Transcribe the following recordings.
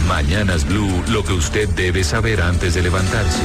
Mañanas Blue, lo que usted debe saber antes de levantarse.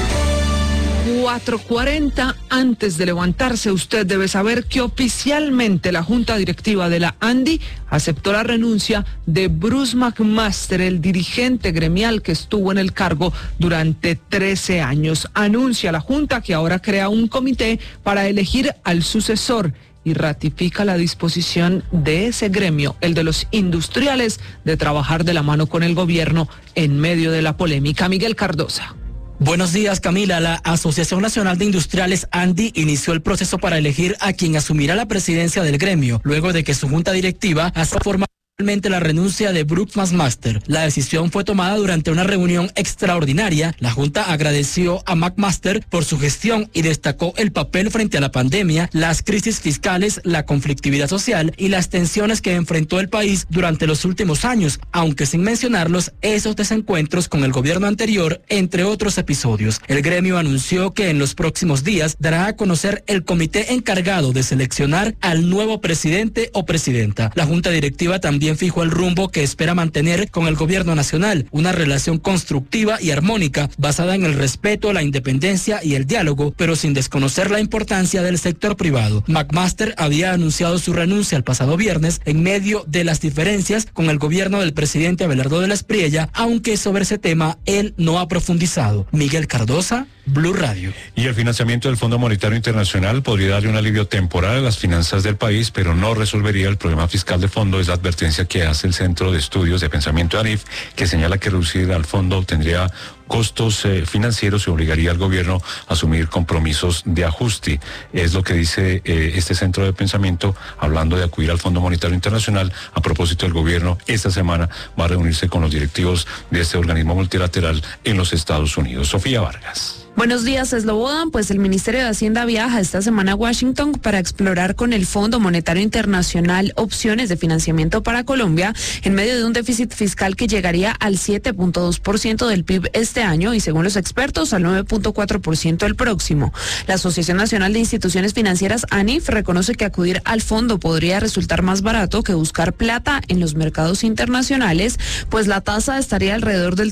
4:40, antes de levantarse, usted debe saber que oficialmente la Junta Directiva de la ANDI aceptó la renuncia de Bruce McMaster, el dirigente gremial que estuvo en el cargo durante 13 años. Anuncia la Junta que ahora crea un comité para elegir al sucesor y ratifica la disposición de ese gremio, el de los industriales, de trabajar de la mano con el gobierno en medio de la polémica. Miguel Cardosa. Buenos días, Camila. La Asociación Nacional de Industriales ANDI inició el proceso para elegir a quien asumirá la presidencia del gremio, luego de que su junta directiva aceptó formalmente la renuncia de Bruce McMaster. La decisión fue tomada durante una reunión extraordinaria. La junta agradeció a McMaster por su gestión y destacó el papel frente a la pandemia, las crisis fiscales, la conflictividad social y las tensiones que enfrentó el país durante los últimos años, aunque sin mencionarlos esos desencuentros con el gobierno anterior, entre otros episodios. El gremio anunció que en los próximos días dará a conocer el comité encargado de seleccionar al nuevo presidente o presidenta. La junta directiva también fijó el rumbo que espera mantener con el gobierno nacional, una relación constructiva y armónica basada en el respeto, la independencia y el diálogo, pero sin desconocer la importancia del sector privado. McMaster había anunciado su renuncia el pasado viernes en medio de las diferencias con el gobierno del presidente Abelardo de la Espriella, aunque sobre ese tema él no ha profundizado. Miguel Cardosa, Blue Radio. Y el financiamiento del Fondo Monetario Internacional podría darle un alivio temporal a las finanzas del país, pero no resolvería el problema fiscal de fondo. Es la advertencia que hace el Centro de Estudios de Pensamiento ANIF, que señala que reducir al fondo tendría costos financieros y obligaría al gobierno a asumir compromisos de ajuste. Es lo que dice este centro de pensamiento, hablando de acudir al Fondo Monetario Internacional. A propósito, el gobierno esta semana va a reunirse con los directivos de este organismo multilateral en los Estados Unidos. Sofía Vargas. Buenos días, Eslobodan. Pues el Ministerio de Hacienda viaja esta semana a Washington para explorar con el Fondo Monetario Internacional opciones de financiamiento para Colombia en medio de un déficit fiscal que llegaría al 7.2% del PIB este año y, según los expertos, al 9.4% el próximo. La Asociación Nacional de Instituciones Financieras ANIF reconoce que acudir al fondo podría resultar más barato que buscar plata en los mercados internacionales, pues la tasa estaría alrededor del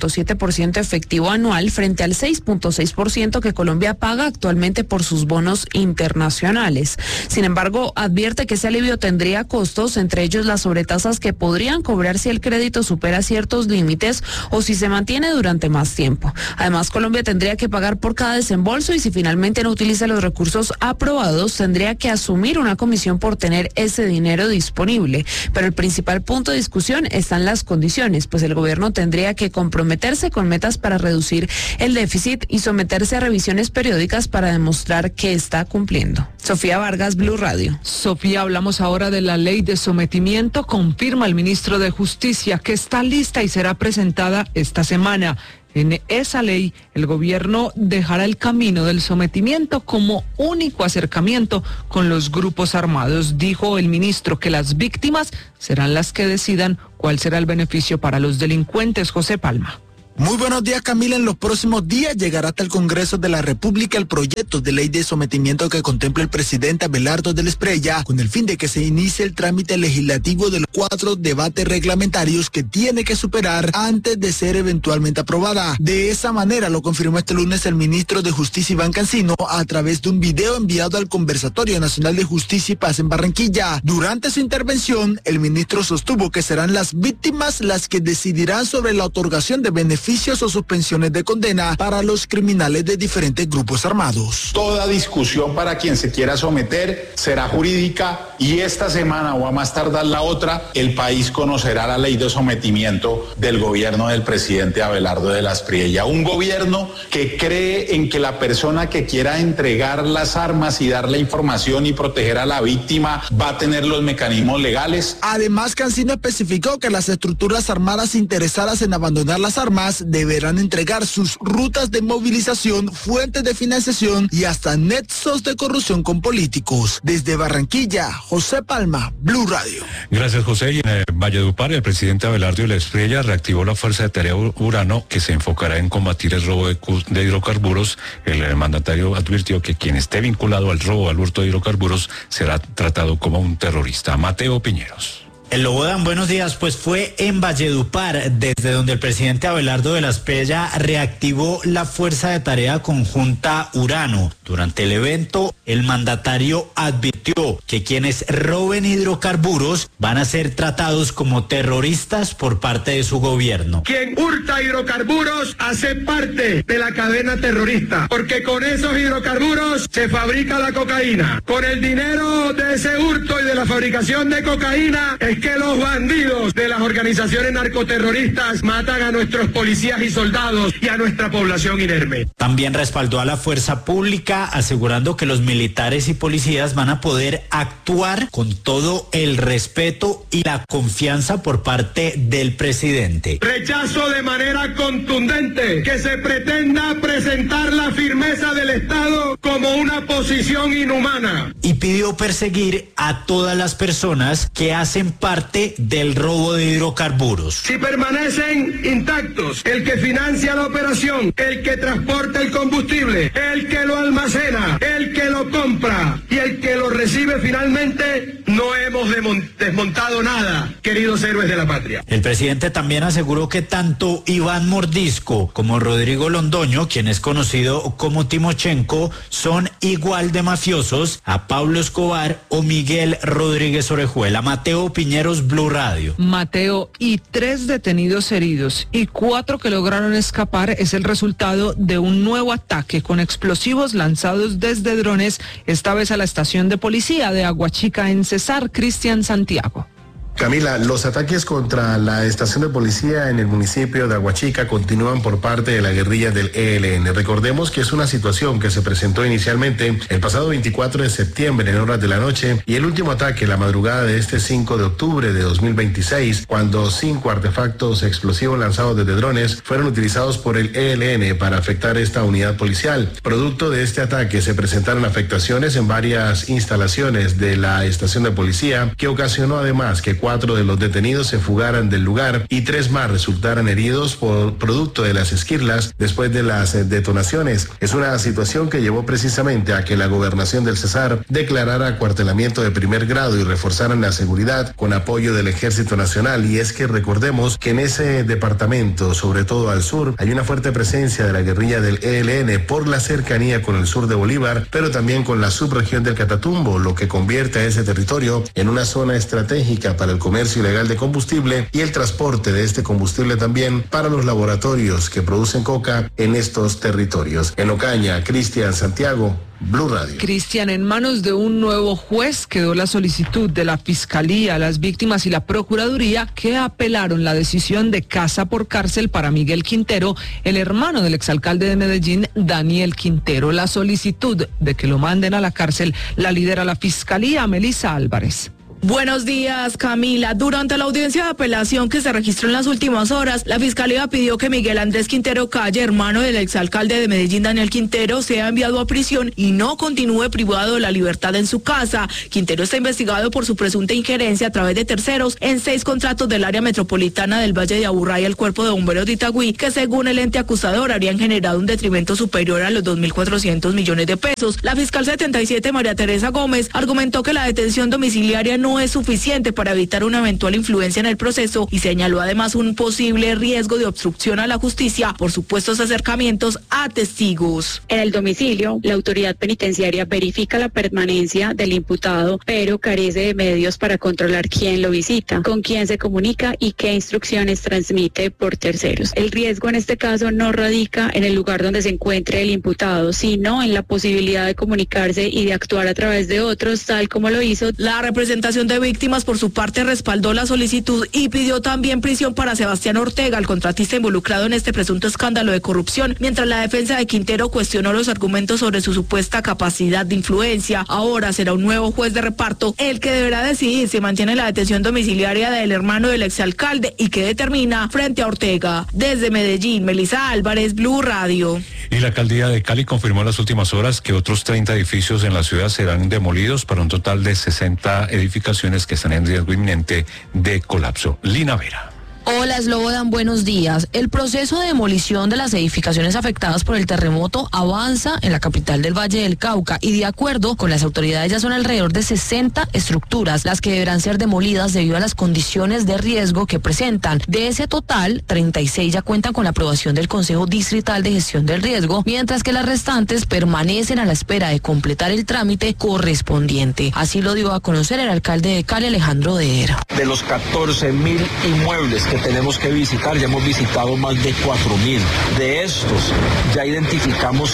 3.7% efectivo anual frente al 6.6% que Colombia paga actualmente por sus bonos internacionales. Sin embargo, advierte que ese alivio tendría costos, entre ellos las sobretasas que podrían cobrar si el crédito supera ciertos límites o si se mantiene durante más tiempo. Además, Colombia tendría que pagar por cada desembolso y si finalmente no utiliza los recursos aprobados, tendría que asumir una comisión por tener ese dinero disponible. Pero el principal punto de discusión está en las condiciones, pues el gobierno tendría que comprometerse con metas para reducir el déficit y someterse a revisiones periódicas para demostrar que está cumpliendo. Sofía Vargas, Blue Radio. Sofía, hablamos ahora de la ley de sometimiento. Confirma el ministro de Justicia que está lista y será presentada esta semana. En esa ley, el gobierno dejará el camino del sometimiento como único acercamiento con los grupos armados. Dijo el ministro que las víctimas serán las que decidan cuál será el beneficio para los delincuentes. José Palma. Muy buenos días, Camila. En los próximos días llegará hasta el Congreso de la República el proyecto de ley de sometimiento que contempla el presidente Abelardo de la Espriella, con el fin de que se inicie el trámite legislativo de los 4 debates reglamentarios que tiene que superar antes de ser eventualmente aprobada. De esa manera lo confirmó este lunes el ministro de Justicia, Iván Cancino, a través de un video enviado al Conversatorio Nacional de Justicia y Paz en Barranquilla. Durante su intervención, el ministro sostuvo que serán las víctimas las que decidirán sobre la otorgación de beneficios o suspensiones de condena para los criminales de diferentes grupos armados. Toda discusión para quien se quiera someter será jurídica y esta semana o a más tardar la otra, el país conocerá la ley de sometimiento del gobierno del presidente Abelardo de la Espriella. Un gobierno que cree en que la persona que quiera entregar las armas y dar la información y proteger a la víctima va a tener los mecanismos legales. Además, Cancino especificó que las estructuras armadas interesadas en abandonar las armas deberán entregar sus rutas de movilización, fuentes de financiación y hasta nexos de corrupción con políticos. Desde Barranquilla, José Palma, Blue Radio. Gracias, José. Y en Valledupar, el presidente Abelardo de la Espriella reactivó la Fuerza de Tarea Urano, que se enfocará en combatir el robo de hidrocarburos. El mandatario advirtió que quien esté vinculado al robo al hurto de hidrocarburos será tratado como un terrorista. Mateo Piñeros. El Lobodan, buenos días. Pues fue en Valledupar, desde donde el presidente Abelardo de la Espriella reactivó la Fuerza de Tarea Conjunta Urano. Durante el evento, el mandatario advirtió que quienes roben hidrocarburos van a ser tratados como terroristas por parte de su gobierno. Quien hurta hidrocarburos hace parte de la cadena terrorista, porque con esos hidrocarburos se fabrica la cocaína. Con el dinero de ese hurto y de la fabricación de cocaína es que los bandidos de las organizaciones narcoterroristas matan a nuestros policías y soldados y a nuestra población inerme. También respaldó a la fuerza pública, asegurando que los militares y policías van a poder actuar con todo el respeto y la confianza por parte del presidente. Rechazo de manera contundente que se pretenda presentar la firmeza del Estado como una posición inhumana. Y pidió perseguir a todas las personas que hacen parte del robo de hidrocarburos. Si permanecen intactos el que financia la operación, el que transporta el combustible, el que lo almacena, el que lo compra y el que lo recibe finalmente, no hemos desmontado nada, queridos héroes de la patria. El presidente también aseguró que tanto Iván Mordisco como Rodrigo Londoño, quien es conocido como Timochenko, son igual de mafiosos a Pablo Escobar o Miguel Rodríguez Orejuela. Mateo Piñeros, Blue Radio. Mateo, y 3 detenidos heridos y 4 que lograron escapar es el resultado de un nuevo ataque con explosivos lanzados desde drones, esta vez a la estación de policía de Aguachica en Cesar. Cristian Santiago. Camila, los ataques contra la estación de policía en el municipio de Aguachica continúan por parte de la guerrilla del ELN. Recordemos que es una situación que se presentó inicialmente el pasado 24 de septiembre en horas de la noche y el último ataque la madrugada de este 5 de octubre de 2026, cuando 5 artefactos explosivos lanzados desde drones fueron utilizados por el ELN para afectar esta unidad policial. Producto de este ataque se presentaron afectaciones en varias instalaciones de la estación de policía, que ocasionó además que 4 de los detenidos se fugaran del lugar y 3 más resultaran heridos por producto de las esquirlas después de las detonaciones. Es una situación que llevó precisamente a que la gobernación del Cesar declarara acuartelamiento de primer grado y reforzaran la seguridad con apoyo del Ejército Nacional. Y es que recordemos que en ese departamento, sobre todo al sur, hay una fuerte presencia de la guerrilla del ELN por la cercanía con el sur de Bolívar, pero también con la subregión del Catatumbo, lo que convierte a ese territorio en una zona estratégica para el comercio ilegal de combustible y el transporte de este combustible también para los laboratorios que producen coca en estos territorios. En Ocaña, Cristian Santiago, Blue Radio. Cristian, en manos de un nuevo juez quedó la solicitud de la Fiscalía, las víctimas y la Procuraduría, que apelaron la decisión de casa por cárcel para Miguel Quintero, el hermano del exalcalde de Medellín, Daniel Quintero. La solicitud de que lo manden a la cárcel la lidera la Fiscalía. Melissa Álvarez. Buenos días, Camila. Durante la audiencia de apelación que se registró en las últimas horas, la Fiscalía pidió que Miguel Andrés Quintero Calle, hermano del exalcalde de Medellín, Daniel Quintero, sea enviado a prisión y no continúe privado de la libertad en su casa. Quintero está investigado por su presunta injerencia a través de terceros en 6 contratos del área metropolitana del Valle de Aburrá y el Cuerpo de Bomberos de Itagüí, que según el ente acusador habrían generado un detrimento superior a los 2.400 millones de pesos. La fiscal 77, María Teresa Gómez, argumentó que la detención domiciliaria no es suficiente para evitar una eventual influencia en el proceso y señaló además un posible riesgo de obstrucción a la justicia por supuestos acercamientos a testigos. En el domicilio, la autoridad penitenciaria verifica la permanencia del imputado, pero carece de medios para controlar quién lo visita, con quién se comunica y qué instrucciones transmite por terceros. El riesgo en este caso no radica en el lugar donde se encuentre el imputado, sino en la posibilidad de comunicarse y de actuar a través de otros, tal como lo hizo la representación de víctimas. Por su parte, respaldó la solicitud y pidió también prisión para Sebastián Ortega, el contratista involucrado en este presunto escándalo de corrupción, mientras la defensa de Quintero cuestionó los argumentos sobre su supuesta capacidad de influencia. Ahora será un nuevo juez de reparto el que deberá decidir si mantiene la detención domiciliaria del hermano del exalcalde y que determina frente a Ortega. Desde Medellín, Melissa Álvarez, Blue Radio. Y la alcaldía de Cali confirmó en las últimas horas que otros 30 edificios en la ciudad serán demolidos para un total de 60 edificaciones que están en riesgo inminente de colapso. Lina Vera. Hola, Slobodan, buenos días. El proceso de demolición de las edificaciones afectadas por el terremoto avanza en la capital del Valle del Cauca y de acuerdo con las autoridades ya son alrededor de 60 estructuras las que deberán ser demolidas debido a las condiciones de riesgo que presentan. De ese total, 36 ya cuentan con la aprobación del Consejo Distrital de Gestión del Riesgo, mientras que las restantes permanecen a la espera de completar el trámite correspondiente. Así lo dio a conocer el alcalde de Cali, Alejandro Deer. De los 14.000 inmuebles que tenemos que visitar, ya hemos visitado más de 4.000. De estos, ya identificamos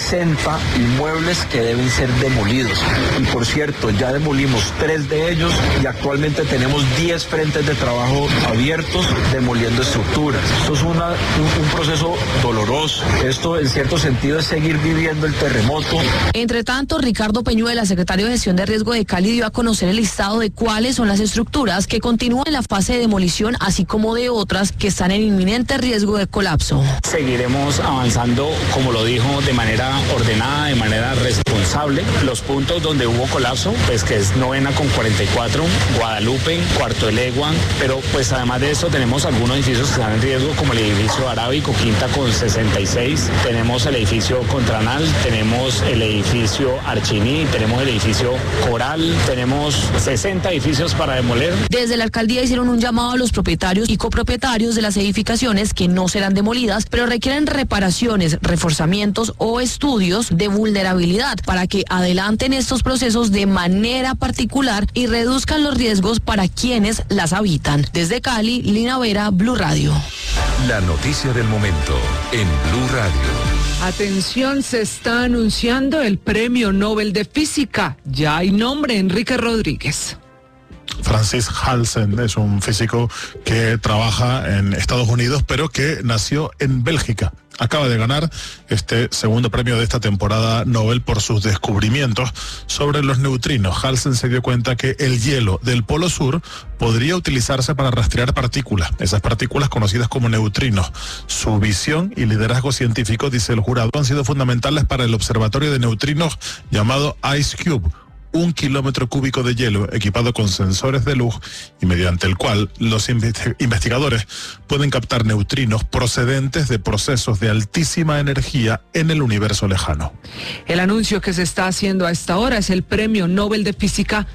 60 inmuebles que deben ser demolidos. Y por cierto, ya demolimos 3 de ellos y actualmente tenemos 10 frentes de trabajo abiertos demoliendo estructuras. Esto es un proceso doloroso. Esto, en cierto sentido, es seguir viviendo el terremoto. Entre tanto, Ricardo Peñuela, secretario de Gestión de Riesgo de Cali, dio a conocer el listado de cuáles son las estructuras que continúan en la fase de demolición, así como de otras que están en inminente riesgo de colapso. Seguiremos avanzando, como lo dijo, de manera ordenada, de manera responsable. Los puntos donde hubo colapso, pues que es Novena con 44, Guadalupe, Cuarto de Legua, pero pues además de eso tenemos algunos edificios que están en riesgo, como el edificio Arábico, Quinta con 66, tenemos el edificio Contranal, tenemos el edificio Archiní, tenemos el edificio Coral, tenemos 60 edificios para demoler. Desde la alcaldía hicieron un llamado a los propietarios y copropietarios de las edificaciones que no serán demolidas, pero requieren reparaciones, reforzamientos o estudios de vulnerabilidad para que adelanten estos procesos de manera particular y reduzcan los riesgos para quienes las habitan. Desde Cali, Lina Vera, Blue Radio. La noticia del momento en Blue Radio. Atención, se está anunciando el Premio Nobel de Física. Ya hay nombre, Enrique Rodríguez. Francis Halsen es un físico que trabaja en Estados Unidos, pero que nació en Bélgica. Acaba de ganar este segundo premio de esta temporada Nobel por sus descubrimientos sobre los neutrinos. Halsen se dio cuenta que el hielo del Polo Sur podría utilizarse para rastrear partículas, esas partículas conocidas como neutrinos. Su visión y liderazgo científico, dice el jurado, han sido fundamentales para el observatorio de neutrinos llamado Ice Cube, 1 kilómetro cúbico de hielo equipado con sensores de luz y mediante el cual los investigadores pueden captar neutrinos procedentes de procesos de altísima energía en el universo lejano. El anuncio que se está haciendo a esta hora es el Premio Nobel de Física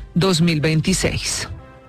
2026.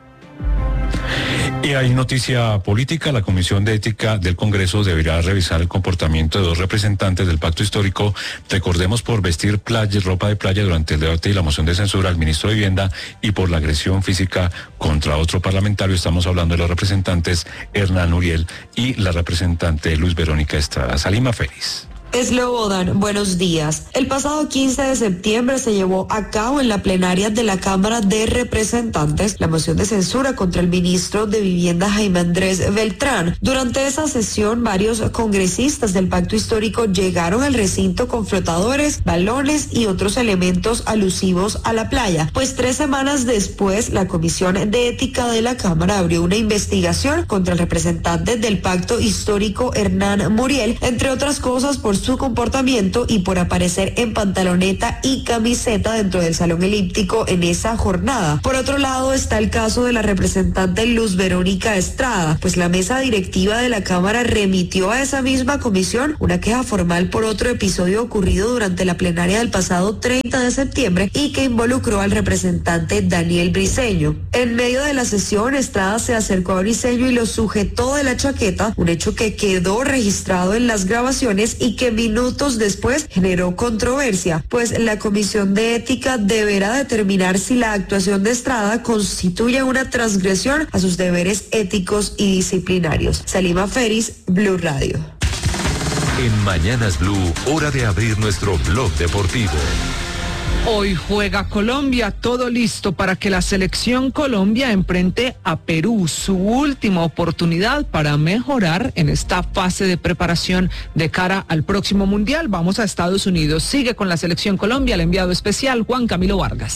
Y hay noticia política. La Comisión de Ética del Congreso deberá revisar el comportamiento de 2 representantes del pacto histórico, recordemos, por vestir ropa de playa durante el debate y la moción de censura al ministro de Vivienda y por la agresión física contra otro parlamentario. Estamos hablando de los representantes Hernán Uriel y la representante Luz Verónica Estrada. Salima Félix. Slobodan, buenos días. El pasado 15 de septiembre se llevó a cabo en la plenaria de la Cámara de Representantes la moción de censura contra el ministro de Vivienda Jaime Andrés Beltrán. Durante esa sesión, varios congresistas del pacto histórico llegaron al recinto con flotadores, balones y otros elementos alusivos a la playa. Pues 3 semanas después, la Comisión de Ética de la Cámara abrió una investigación contra el representante del pacto histórico Hernán Muriel, entre otras cosas por su comportamiento y por aparecer en pantaloneta y camiseta dentro del salón elíptico en esa jornada. Por otro lado está el caso de la representante Luz Verónica Estrada, pues la mesa directiva de la Cámara remitió a esa misma comisión una queja formal por otro episodio ocurrido durante la plenaria del pasado 30 de septiembre y que involucró al representante Daniel Briceño. En medio de la sesión, Estrada se acercó a Briceño y lo sujetó de la chaqueta, un hecho que quedó registrado en las grabaciones y que minutos después generó controversia, pues la Comisión de Ética deberá determinar si la actuación de Estrada constituye una transgresión a sus deberes éticos y disciplinarios. Salima Félix, Blue Radio. En Mañanas Blue, hora de abrir nuestro blog deportivo. Hoy juega Colombia, todo listo para que la selección Colombia enfrente a Perú, su última oportunidad para mejorar en esta fase de preparación de cara al próximo Mundial. Vamos a Estados Unidos, sigue con la selección Colombia el enviado especial Juan Camilo Vargas.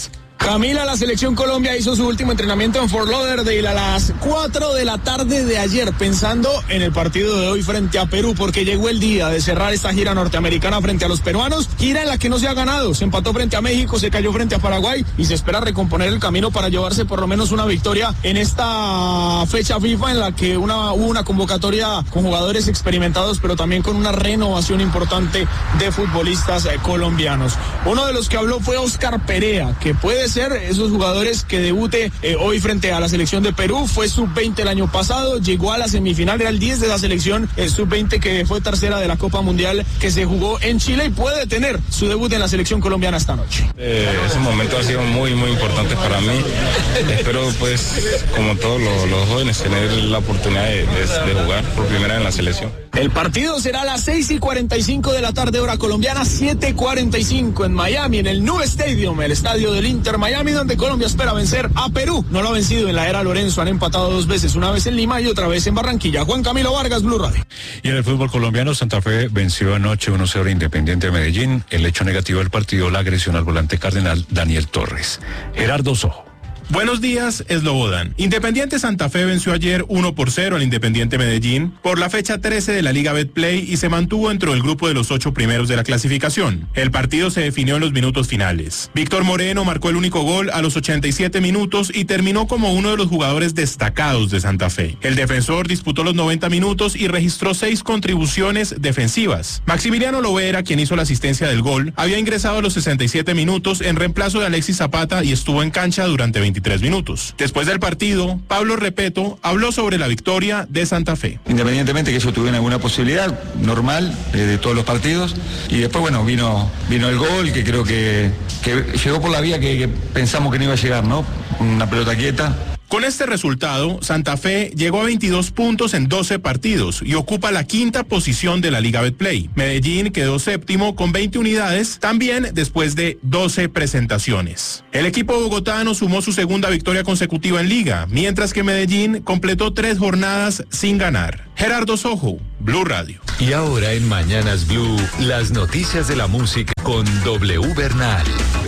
Camila, la selección Colombia hizo su último entrenamiento en Fort Lauderdale a las 4 de la tarde de ayer, pensando en el partido de hoy frente a Perú, porque llegó el día de cerrar esta gira norteamericana frente a los peruanos, gira en la que no se ha ganado, se empató frente a México, se cayó frente a Paraguay y se espera recomponer el camino para llevarse por lo menos una victoria en esta fecha FIFA en la que hubo una convocatoria con jugadores experimentados, pero también con una renovación importante de futbolistas colombianos. Uno de los que habló fue Oscar Perea, que puede ser esos jugadores que debute hoy frente a la selección de Perú. Fue sub-20 el año pasado, llegó a la semifinal, era el 10 de la selección sub-20 que fue tercera de la Copa Mundial que se jugó en Chile y puede tener su debut en la selección colombiana esta noche. Ese momento ha sido muy importante para mí. Espero pues como todos los jóvenes tener la oportunidad de jugar por primera vez en la selección. El partido será a las 6:45 de la tarde hora colombiana, 7:45 en Miami, en el New Stadium, el estadio del Inter Miami, donde Colombia espera vencer a Perú. No lo ha vencido en la era Lorenzo, han empatado 2 veces, una vez en Lima y otra vez en Barranquilla. Juan Camilo Vargas, Blue Radio. Y en el fútbol colombiano, Santa Fe venció anoche 1-0 Independiente de Medellín. El hecho negativo del partido, la agresión al volante cardenal Daniel Torres. Gerardo Sojo. Buenos días, Slobodan. Independiente Santa Fe venció ayer 1-0 al Independiente Medellín por la fecha 13 de la Liga Betplay y se mantuvo dentro del grupo de los 8 primeros de la clasificación. El partido se definió en los minutos finales. Víctor Moreno marcó el único gol a los 87 minutos y terminó como uno de los jugadores destacados de Santa Fe. El defensor disputó los 90 minutos y registró 6 contribuciones defensivas. Maximiliano Lovera, quien hizo la asistencia del gol, había ingresado a los 67 minutos en reemplazo de Alexis Zapata y estuvo en cancha durante 23 minutos. Después del partido, Pablo Repeto habló sobre la victoria de Santa Fe. Independientemente que ellos tuvieran alguna posibilidad normal de todos los partidos, y después bueno vino el gol que creo que llegó por la vía que pensamos que no iba a llegar, ¿no? Una pelota quieta. Con este resultado, Santa Fe llegó a 22 puntos en 12 partidos y ocupa la 5ª posición de la Liga Betplay. Medellín quedó séptimo con 20 unidades, también después de 12 presentaciones. El equipo bogotano sumó su 2ª victoria consecutiva en Liga, mientras que Medellín completó 3 jornadas sin ganar. Gerardo Sojo, Blue Radio. Y ahora en Mañanas Blue, las noticias de la música con W Bernal.